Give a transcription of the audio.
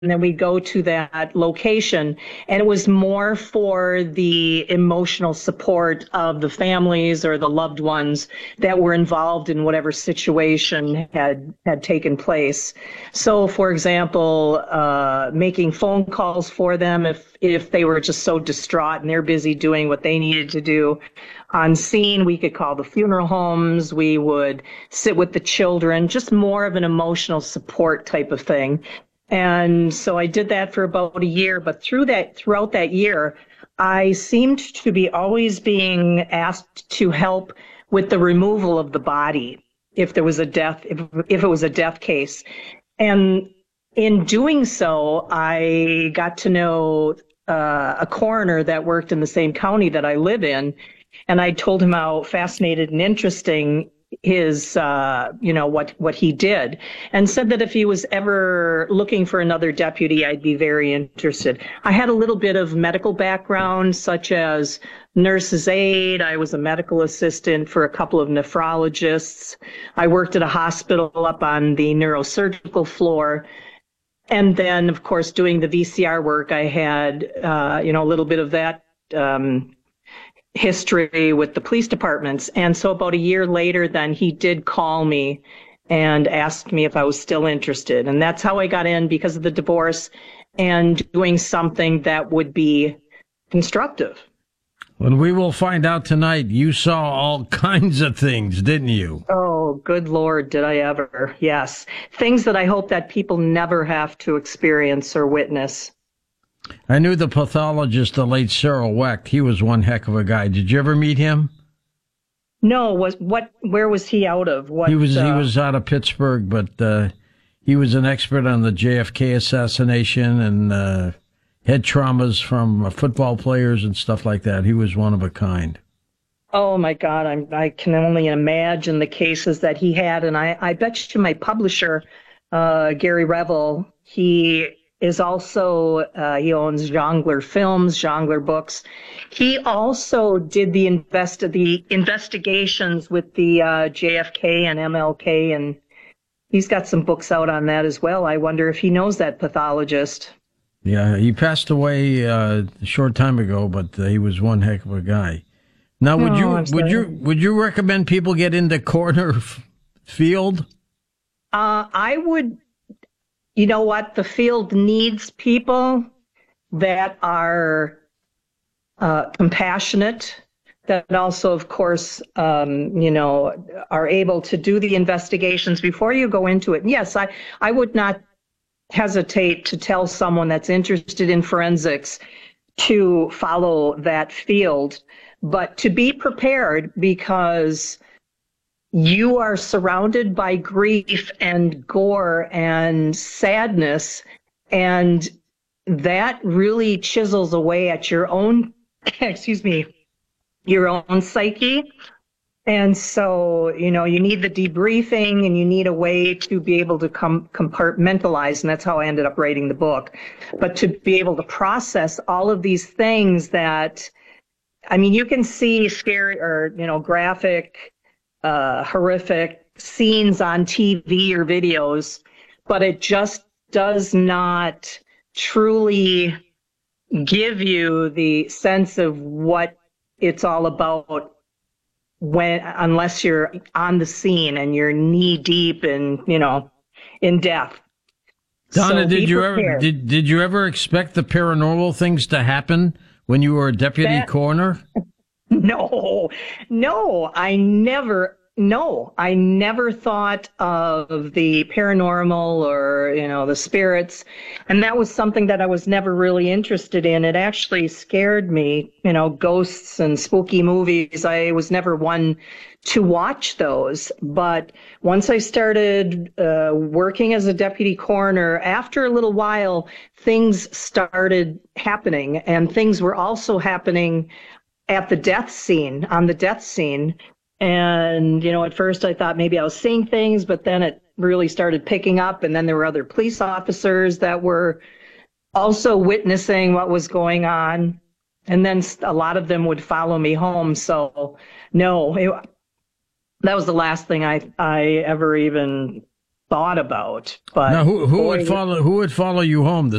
then we'd go to that location. And it was more for the emotional support of the families or the loved ones that were involved in whatever situation had taken place. So, for example, making phone calls for them if they were just so distraught and they're busy doing what they needed to do. On scene, we could call the funeral homes. We would sit with the children, just more of an emotional support type of thing. And so I did that for about a year, but throughout that year, I seemed to be always being asked to help with the removal of the body if there was a death, if it was a death case. And in doing so, I got to know a coroner that worked in the same county that I live in. And I told him how fascinated and interesting his, what he did, and said that if he was ever looking for another deputy, I'd be very interested. I had a little bit of medical background, such as nurse's aide. I was a medical assistant for a couple of nephrologists. I worked at a hospital up on the neurosurgical floor. And then, of course, doing the VCR work, I had, a little bit of that, history with the police departments. And so about a year later, then he did call me and asked me if I was still interested. And that's how I got in, because of the divorce and doing something that would be constructive. Well, we will find out tonight. You saw all kinds of things, didn't you? Oh, good Lord, did I ever. Yes. Things that I hope that people never have to experience or witness. I knew the pathologist, the late Cyril Wecht. He was one heck of a guy. Did you ever meet him? No. Where was he out of? He was out of Pittsburgh, but he was an expert on the JFK assassination and head traumas from football players and stuff like that. He was one of a kind. Oh my God, I can only imagine the cases that he had, and I bet you my publisher, Gary Revel, he is also, he owns Jongleur Films, Jongleur Books. He also did the investigations with the JFK and MLK, and he's got some books out on that as well. I wonder if he knows that pathologist. Yeah, he passed away a short time ago, but he was one heck of a guy. Now, would you recommend people get into coroner field? I would. You know what? The field needs people that are compassionate, that also, of course, are able to do the investigations before you go into it. And yes, I would not hesitate to tell someone that's interested in forensics to follow that field, but to be prepared, because you are surrounded by grief and gore and sadness, and that really chisels away at your own, your own psyche. And so, you need the debriefing, and you need a way to be able to compartmentalize, and that's how I ended up writing the book. But to be able to process all of these things that, you can see scary or, graphic, horrific scenes on TV or videos, but it just does not truly give you the sense of what it's all about unless you're on the scene and you're knee deep in death. Donna, So did you ever expect the paranormal things to happen when you were a deputy coroner? No, I never thought of the paranormal or, the spirits. And that was something that I was never really interested in. It actually scared me, ghosts and spooky movies. I was never one to watch those. But once I started working as a deputy coroner, after a little while, things started happening, and things were also happening on the death scene. And, at first I thought maybe I was seeing things, but then it really started picking up. And then there were other police officers that were also witnessing what was going on. And then a lot of them would follow me home. So no, that was the last thing I ever even thought about. But now, who would follow you home? The